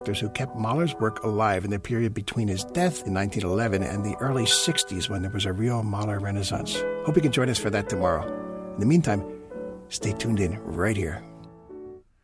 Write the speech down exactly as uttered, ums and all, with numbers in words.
who kept Mahler's work alive in the period between his death in nineteen eleven and the early sixties when there was a real Mahler renaissance. Hope you can join us for that tomorrow. In the meantime, stay tuned in right here.